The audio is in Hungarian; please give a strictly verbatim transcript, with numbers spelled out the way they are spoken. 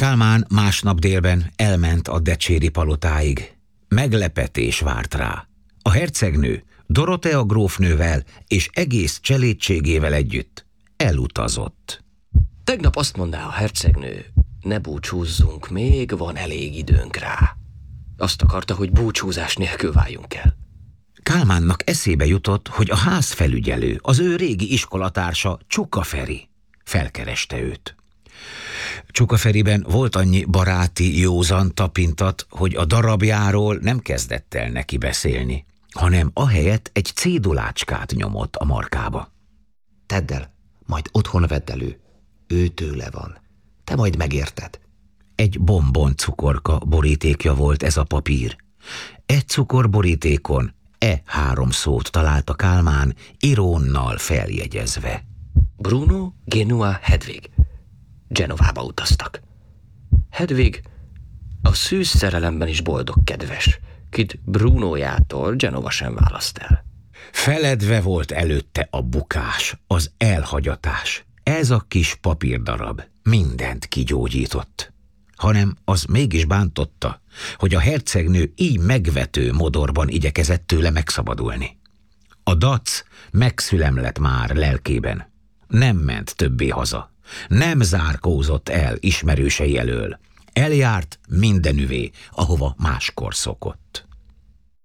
Kálmán másnap délben elment a decséri palotáig. Meglepetés várt rá. A hercegnő Dorotea grófnővel és egész cselédségével együtt elutazott. Tegnap azt mondta a hercegnő, ne búcsúzzunk, még van elég időnk rá. Azt akarta, hogy búcsúzás nélkül váljunk el. Kálmánnak eszébe jutott, hogy a házfelügyelő, az ő régi iskolatársa Csuka Feri felkereste őt. Csuka Feriben volt annyi baráti, józan tapintat, hogy a darabjáról nem kezdett el neki beszélni, hanem ahelyett egy cédulácskát nyomott a markába. Tedd el, majd otthon vedd elő. Ő tőle van. Te majd megérted. Egy bombon cukorka borítékja volt ez a papír. E cukorborítékon e három szót találta Kálmán irónnal feljegyezve. Bruno, Genua, Hedvig. Genovába utaztak. Hedvig a szűz szerelemben is boldog kedves, kit Brunójától Genova sem választ el. Feledve volt előtte a bukás, az elhagyatás. Ez a kis papírdarab mindent kigyógyított. Hanem az mégis bántotta, hogy a hercegnő így megvető modorban igyekezett tőle megszabadulni. A dac megszülemlett már lelkében. Nem ment többé haza. Nem zárkózott el ismerősei elől. Eljárt mindenüvé, ahova máskor szokott.